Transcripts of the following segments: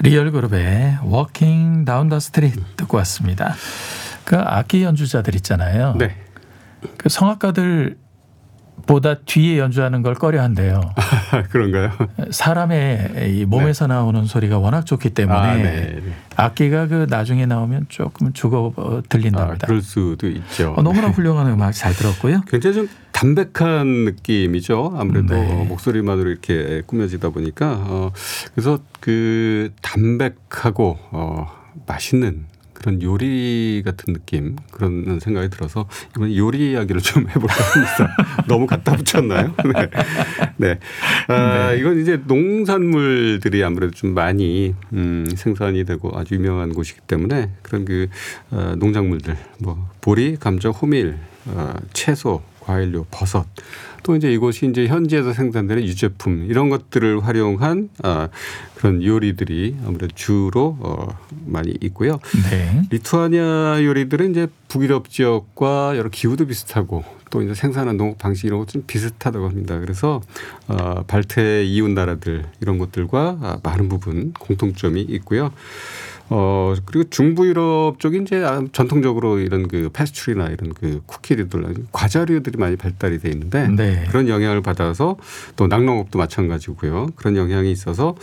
리얼그룹의 Walking Down the Street 듣고 왔습니다. 그 악기 연주자들 있잖아요. 네. 그 성악가들 보다 뒤에 연주하는 걸 꺼려한대요. 그런가요? 사람의 이 몸에서 나오는 소리가 워낙 좋기 때문에 악기가 그 나중에 나오면 조금 죽어 들린답니다. 그럴 수도 있죠. 너무나 훌륭한 음악 잘 들었고요. 굉장히 좀 담백한 느낌이죠. 아무래도 목소리만으로 이렇게 꾸며지다 보니까 그래서 그 담백하고 맛있는 그런 요리 같은 느낌 그런 생각이 들어서 이번 요리 이야기를 좀 해볼까 합니다. 너무 갖다 붙였나요? 네. 이건 이제 농산물들이 아무래도 좀 많이 생산이 되고 아주 유명한 곳이기 때문에 그런 그 농작물들 뭐 보리, 감정, 호밀, 채소, 과일류, 버섯 또 이제 이곳이 이제 현지에서 생산되는 유제품 이런 것들을 활용한 그런 요리들이 아무래도 주로 많이 있고요. 네. 리투아니아 요리들은 이제 북유럽 지역과 여러 기후도 비슷하고 또 이제 생산하는 농업 방식 이런 것도 좀 비슷하다고 합니다. 그래서 발트해 이웃 나라들 이런 것들과 많은 부분 공통점이 있고요. 그리고 중부 유럽 쪽이 이제 전통적으로 이런 그 패스츄리나 이런 그 쿠키류들 과자류들이 많이 발달이 돼 있는데 네. 그런 영향을 받아서 또 낙농업도 마찬가지고요. 그런 영향이 있어서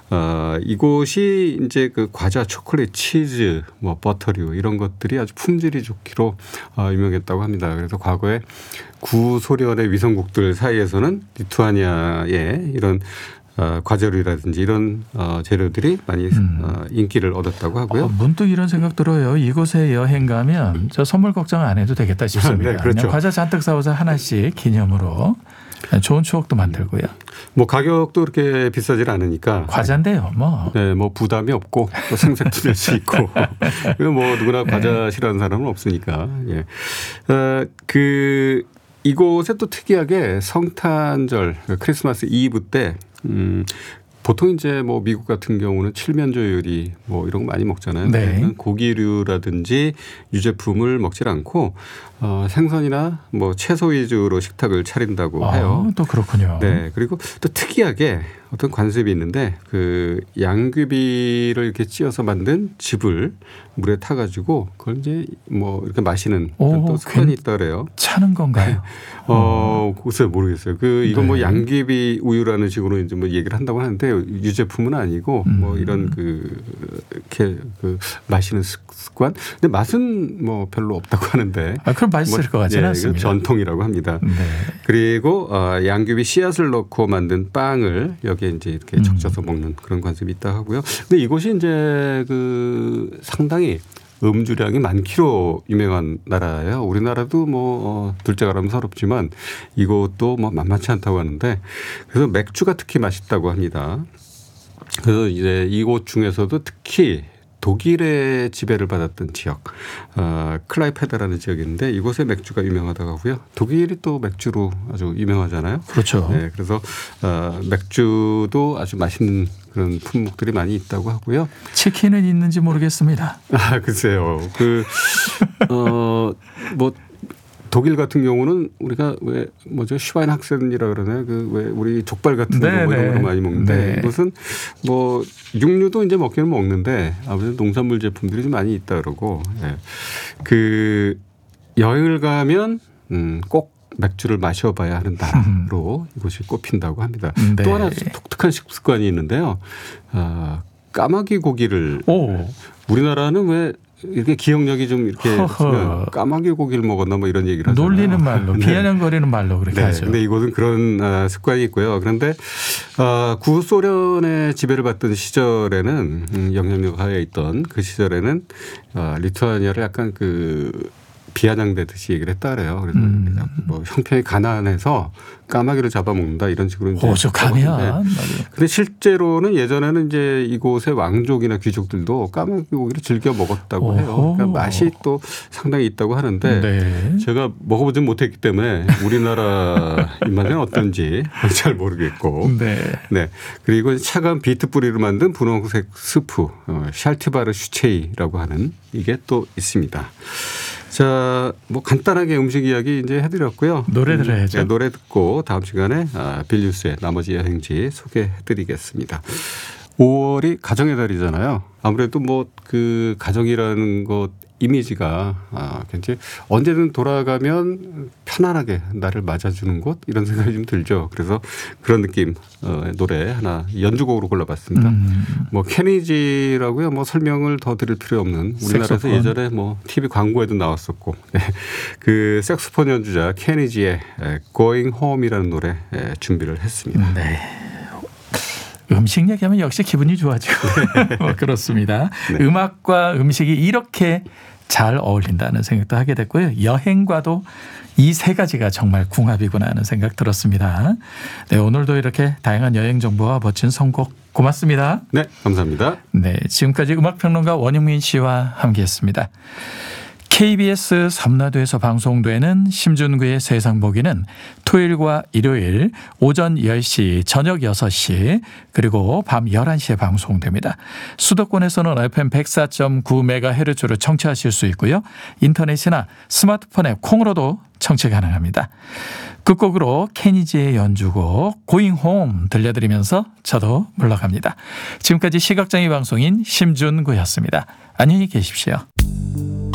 이곳이 이제 그 과자, 초콜릿, 치즈, 뭐 버터류 이런 것들이 아주 품질이 좋기로 유명했다고 합니다. 그래서 과거에 구소련의 위성국들 사이에서는 리투아니아의 이런 과자류라든지 이런 재료들이 많이 인기를 얻었다고 하고요. 문득 이런 생각 들어요. 이곳에 여행 가면 저 선물 걱정 안 해도 되겠다 싶습니다. 네, 그렇죠. 그냥 과자 잔뜩 사와서 하나씩 기념으로 좋은 추억도 만들고요. 뭐 가격도 그렇게 비싸질 않으니까 과자인데요, 뭐. 네, 뭐 부담이 없고 또 생색도 낼 수 있고 뭐 누구나 과자 싫어하는 사람은 없으니까. 예. 이곳에 또 특이하게 성탄절 크리스마스 이브 때 보통 이제 뭐 미국 같은 경우는 칠면조 요리 뭐 이런 거 많이 먹잖아요. 네. 고기류라든지 유제품을 먹질 않고 생선이나 뭐 채소 위주로 식탁을 차린다고 해요. 또 그렇군요. 네. 그리고 또 특이하게 어떤 관습이 있는데 그 양귀비를 이렇게 찌어서 만든 즙을 물에 타가지고 그걸 이제 뭐 이렇게 마시는 또 습관이 있다 그래요. 차는 건가요? 글쎄 모르겠어요. 이건 뭐 양귀비 우유라는 식으로 이제 뭐 얘기를 한다고 하는데 유제품은 아니고 뭐 이런 이렇게 마시는 습관. 근데 맛은 뭐 별로 없다고 하는데. 그럼 맛있을 것 같지는 않습니다. 전통이라고 합니다. 네. 그리고 양귀비 씨앗을 넣고 만든 빵을 여기에 이제 이렇게 적셔서 먹는 그런 관습이 있다 하고요. 근데 이곳이 이제 상당히 음주량이 많기로 유명한 나라예요. 우리나라도 뭐 둘째 가라면 서럽지만 이것도 뭐 만만치 않다고 하는데 그래서 맥주가 특히 맛있다고 합니다. 그래서 이제 이곳 중에서도 특히 독일의 지배를 받았던 지역 클라이페다라는 지역인데 이곳의 맥주가 유명하다고 하고요. 독일이 또 맥주로 아주 유명하잖아요. 그렇죠. 네, 그래서 맥주도 아주 맛있는 그런 품목들이 많이 있다고 하고요. 치킨은 있는지 모르겠습니다. 글쎄요. 뭐 독일 같은 경우는 우리가 왜 뭐죠 슈바인학센이라 그러나요? 왜 우리 족발 같은 거 뭐 이런 거 많이 먹는데 이것은 뭐 육류도 이제 먹기는 먹는데 아무래도 농산물 제품들이 좀 많이 있다 그러고 여행을 가면 꼭 맥주를 마셔봐야 하는 나라로 이곳이 꼽힌다고 합니다. 네. 또 하나 독특한 식습관이 있는데요. 까마귀 고기를 우리나라는 왜 이렇게 기억력이 좀 이렇게 까마귀 고기를 먹었나 뭐 이런 얘기를 하잖아요. 놀리는 말로 비아냥거리는 말로 그렇게 하죠. 근데 이곳은 그런 습관이 있고요. 그런데 구소련의 지배를 받던 시절에는 영향력 하에 있던 그 시절에는 리투아니아를 약간 비아냥대듯이 얘기를 했다 그래요. 그래서 뭐 형편이 가난해서 까마귀를 잡아먹는다 이런 식으로 이제. 오죽하면. 그런데 실제로는 예전에는 이제 이곳의 왕족이나 귀족들도 까마귀 고기를 즐겨 먹었다고 해요. 그러니까 맛이 또 상당히 있다고 하는데 제가 먹어보진 못했기 때문에 우리나라 입맛에는 어떤지 잘 모르겠고. 네. 그리고 차가운 비트 뿌리로 만든 분홍색 스프 샬티바르 슈체이라고 하는 이게 또 있습니다. 자, 뭐 간단하게 음식 이야기 이제 해드렸고요. 노래 들어야죠. 네, 노래 듣고 다음 시간에 빌뉴스의 나머지 여행지 소개해드리겠습니다. 5월이 가정의 달이잖아요. 아무래도 뭐 그 가정이라는 것 이미지가 굉장히 언제든 돌아가면 편안하게 나를 맞아주는 곳 이런 생각이 좀 들죠. 그래서 그런 느낌 노래 하나 연주곡으로 골라봤습니다. 뭐 케니지라고요. 뭐 설명을 더 드릴 필요 없는 우리나라에서 색소폰. 예전에 뭐 TV 광고에도 나왔었고 그 색소폰 연주자 케니지의 Going Home이라는 노래 준비를 했습니다. 네. 음식 얘기하면 역시 기분이 좋아지고 뭐 그렇습니다. 네. 음악과 음식이 이렇게 잘 어울린다는 생각도 하게 됐고요. 여행과도 이 세 가지가 정말 궁합이구나 하는 생각 들었습니다. 네, 오늘도 이렇게 다양한 여행 정보와 멋진 선곡 고맙습니다. 네, 감사합니다. 네, 지금까지 음악평론가 원영민 씨와 함께했습니다. KBS 섬라도에서 방송되는 심준구의 세상 보기는 토요일과 일요일 오전 10시, 저녁 6시 그리고 밤 11시에 방송됩니다. 수도권에서는 FM 104.9MHz로 청취하실 수 있고요. 인터넷이나 스마트폰에 콩으로도 청취 가능합니다. 끝곡으로 케니지의 연주곡 Going Home 들려드리면서 저도 물러갑니다. 지금까지 시각장애 방송인 심준구였습니다. 안녕히 계십시오.